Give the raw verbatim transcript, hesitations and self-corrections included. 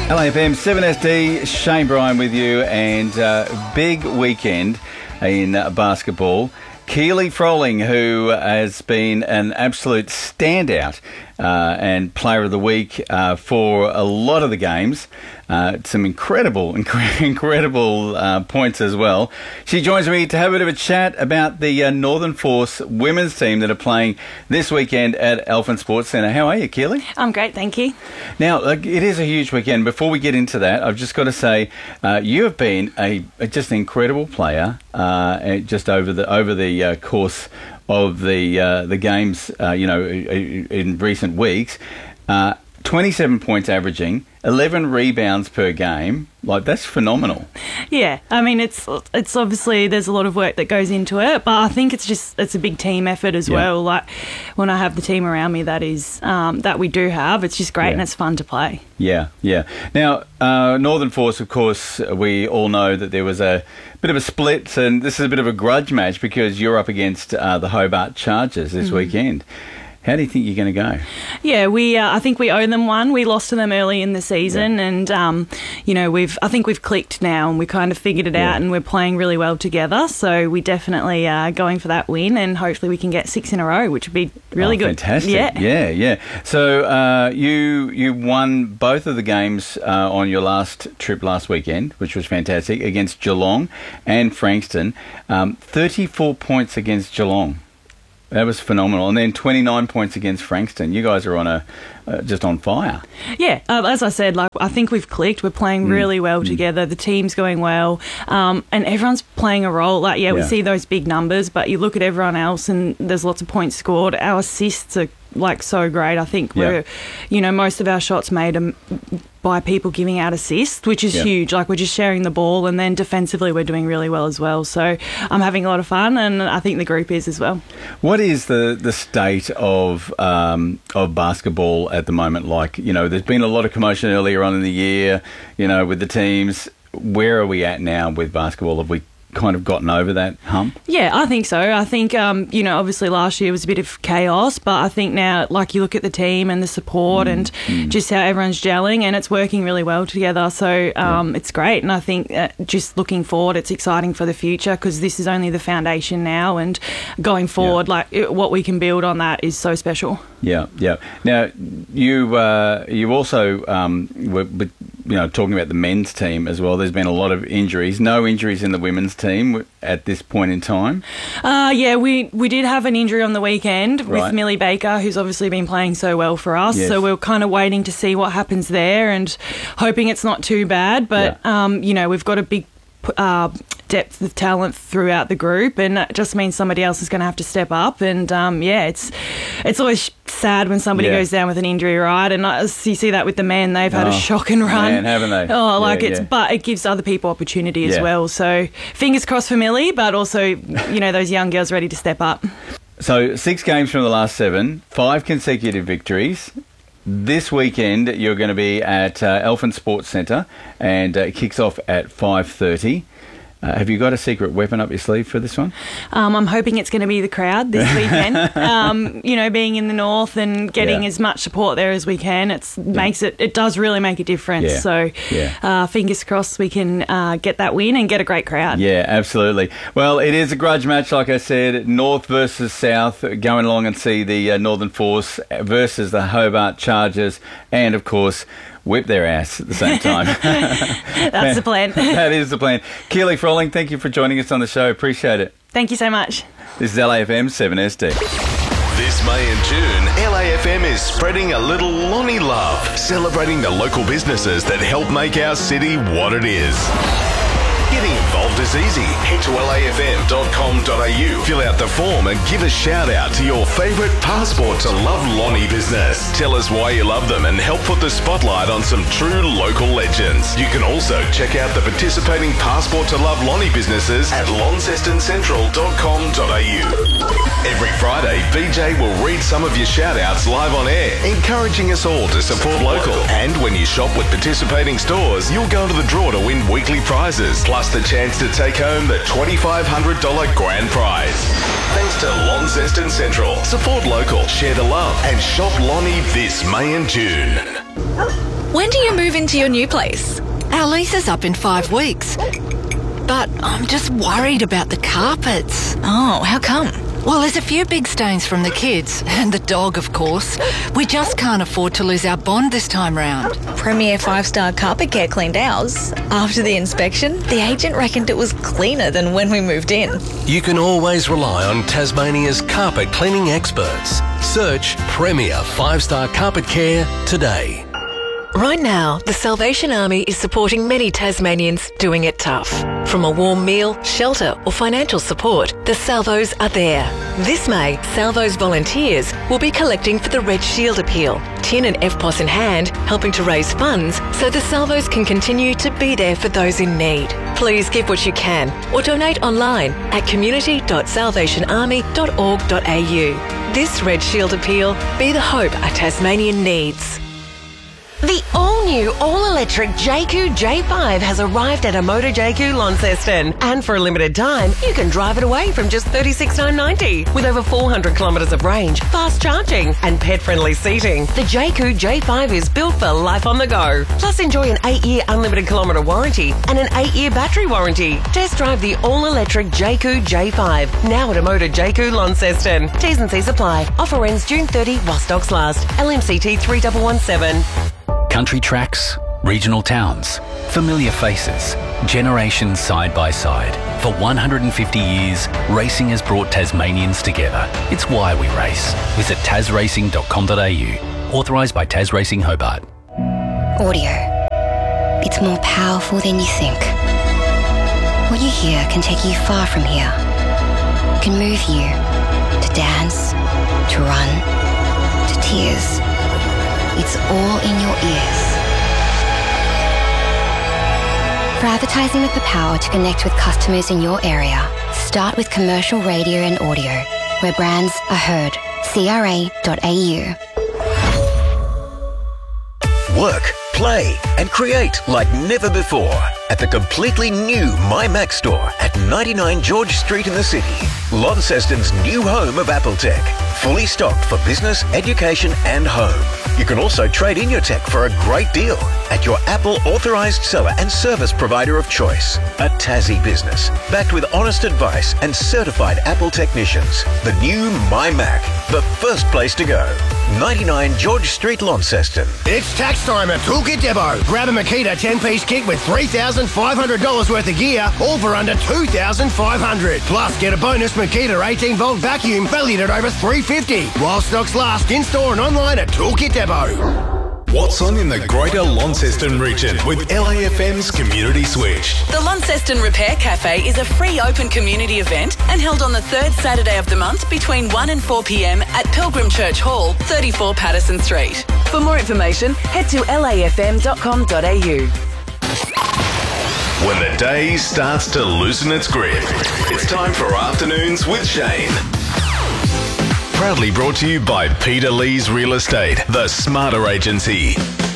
L A F M seven S D, Shane Bryan with you, and uh, big weekend in uh, basketball. Keely Froling, who has been an absolute standout uh, and player of the week uh, for a lot of the games. Uh, some incredible, inc- incredible uh, points as well. She joins me to have a bit of a chat about the uh, Northern Force women's team that are playing this weekend at Alphen Sports Centre. How are you, Keely? I'm great, thank you. Now, like, it is a huge weekend. Before we get into that, I've just got to say uh, you have been a, a just an incredible player uh, just over the over the uh, course of the uh, the games. Uh, you know, in recent weeks. Uh, twenty-seven points averaging, eleven rebounds per game. Like, that's phenomenal. Yeah, I mean, it's it's obviously there's a lot of work that goes into it, but I think it's just it's a big team effort as yeah. well. Like, when I have the team around me that is um, that we do have, it's just great yeah. and it's fun to play. Yeah, yeah. Now, uh, Northern Force, of course, we all know that there was a bit of a split, and this is a bit of a grudge match because you're up against uh, the Hobart Chargers this mm. weekend. How do you think you're going to go? Yeah, we. Uh, I think we owe them one. We lost to them early in the season, yeah. and um, you know, we've. I think we've clicked now, and we kind of figured it yeah. out, and we're playing really well together. So we definitely are going for that win, and hopefully we can get six in a row, which would be really oh, good. Fantastic! Yeah, yeah, yeah. So uh, you you won both of the games uh, on your last trip last weekend, which was fantastic, against Geelong and Frankston. Um, Thirty-four points against Geelong. That was phenomenal. And then twenty-nine points against Frankston. You guys are on a uh, just on fire. Yeah, uh, as I said, like I think we've clicked. We're playing mm. really well mm. together. The team's going well, um, and everyone's playing a role. Like, yeah, we yeah. see those big numbers, but you look at everyone else, and there's lots of points scored. Our assists are like so great. I think we're, yeah. you know, most of our shots made them by people giving out assists, which is yeah. huge. Like, we're just sharing the ball, and then defensively we're doing really well as well. So I'm having a lot of fun, and I think the group is as well. What is the, the state of um, of basketball at the moment like? You know, there's been a lot of commotion earlier on in the year, you know, with the teams. Where are we at now with basketball? Have we kind of gotten over that hump? Yeah, I think so. I think, um, you know, obviously last year was a bit of chaos, but I think now, like, you look at the team and the support mm, and mm. just how everyone's gelling, and it's working really well together. So um, yeah. it's great. And I think uh, just looking forward, it's exciting for the future because this is only the foundation now, and going forward, yeah. like, it, what we can build on that is so special. Yeah, yeah. Now, you uh, you also um, were, you know, talking about the men's team as well. There's been a lot of injuries. No injuries in the women's team at this point in time. Uh, yeah, we we did have an injury on the weekend right. with Millie Baker, who's obviously been playing so well for us. Yes. So we're kind of waiting to see what happens there and hoping it's not too bad. But yeah. um, you know, we've got a big Uh, depth of talent throughout the group, and that just means somebody else is going to have to step up. And um, yeah, it's it's always sad when somebody yeah. goes down with an injury, right? And I, you see that with the men; they've had oh, a shock and run, man, haven't they? Oh, like yeah, it's, yeah. but it gives other people opportunity as yeah. well. So fingers crossed for Millie, but also you know those young girls ready to step up. So six games from the last seven, five consecutive victories. This weekend, you're going to be at uh, Alphen Sports Centre, and uh, it kicks off at five thirty. Uh, have you got a secret weapon up your sleeve for this one? Um, I'm hoping it's going to be the crowd this weekend. um, you know, being in the north and getting yeah. as much support there as we can, it yeah. makes it. It does really make a difference. Yeah. So, yeah. Uh, fingers crossed we can uh, get that win and get a great crowd. Yeah, absolutely. Well, it is a grudge match, like I said. North versus South. Going along and see the uh, Northern Force versus the Hobart Chargers, and of course, whip their ass at the same time. That's the plan. That is the plan. Keely Froling, thank you for joining us on the show. Appreciate it. Thank you so much. This is L A F M seven S D. This May and June, L A F M is spreading a little Lonnie love, celebrating the local businesses that help make our city what it is. Getting involved is easy. Head to L A F M dot com dot A U, fill out the form and give a shout out to your favourite Passport to Love Lonnie business. Tell us why you love them and help put the spotlight on some true local legends. You can also check out the participating Passport to Love Lonnie businesses at launceston central dot com dot A U. Every Friday, B J will read some of your shout outs live on air, encouraging us all to support local. And when you shop with participating stores, you'll go to the draw to win weekly prizes, plus the chance to take home the twenty-five hundred dollars grand prize. Thanks to Launceston Central. Support local, share the love, and shop Lonnie this May and June. when do you move into your new place? Our lease is up in five weeks. But I'm just worried about the carpets. Oh, how come? Well, there's a few big stains from the kids, and the dog, of course. We just can't afford to lose our bond this time round. Premier five-star Carpet Care cleaned ours. After the inspection, the agent reckoned it was cleaner than when we moved in. You can always rely on Tasmania's carpet cleaning experts. Search Premier five-star Carpet Care today. Right now, the Salvation Army is supporting many Tasmanians doing it tough. From a warm meal, shelter or financial support, the Salvos are there. This May, Salvos volunteers will be collecting for the Red Shield Appeal, tin and F P O S in hand, helping to raise funds so the Salvos can continue to be there for those in need. Please give what you can or donate online at community dot salvation army dot org dot a u. This Red Shield Appeal, be the hope a Tasmanian needs. The all-new, all-electric J Q J five has arrived at Amoda J Q Launceston. And for a limited time, you can drive it away from just thirty-six thousand nine hundred ninety dollars. With over four hundred kilometres of range, fast charging and pet-friendly seating, the J Q J five is built for life on the go. Plus, enjoy an eight-year unlimited kilometre warranty and an eight-year battery warranty. Test drive the all-electric J Q J five, now at Amoda J Q Launceston. T's and C's apply. Offer ends June thirtieth while stocks last. L M C T three one one seven. Country tracks, regional towns, familiar faces, generations side by side. For one hundred fifty years, racing has brought Tasmanians together. It's why we race. Visit tas racing dot com dot a u. Authorised by Tas Racing Hobart. Audio. It's more powerful than you think. What you hear can take you far from here. Can move you to dance, to run, to tears. It's all in your ears. For advertising with the power to connect with customers in your area, start with commercial radio and audio, where brands are heard. C R A dot A U. Work, play and create like never before at the completely new MyMac store at ninety-nine George Street in the city. Launceston's new home of Apple Tech. Fully stocked for business, education and home. You can also trade in your tech for a great deal at your Apple authorised seller and service provider of choice. A Tassie business, backed with honest advice and certified Apple technicians. The new MyMac, the first place to go. ninety-nine George Street, Launceston. It's tax time at Toolkit Depot. Grab a Makita ten-piece kit with three thousand five hundred dollars worth of gear, all for under two thousand five hundred dollars. Plus, get a bonus Makita eighteen volt vacuum valued at over three hundred fifty dollars. While stocks last, in-store and online at Toolkit Depot. What's on in the Greater Launceston region with L A F M's Community Switch? The Launceston Repair Cafe is a free open community event and held on the third Saturday of the month between one and four p m at Pilgrim Church Hall, thirty-four Patterson Street. For more information, head to L A F M dot com dot A U. When the day starts to loosen its grip, it's time for Afternoons with Shane. Proudly brought to you by Peter Lee's Real Estate, the smarter agency.